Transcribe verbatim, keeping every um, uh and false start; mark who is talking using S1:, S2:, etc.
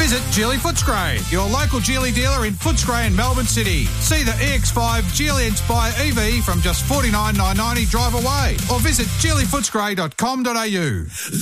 S1: Visit Geely Footscray, your local Geely dealer in Footscray and Melbourne City. See the E X five Geely Inspire E V from just forty-nine thousand nine hundred ninety drive away, or visit geely footscray dot com dot a u.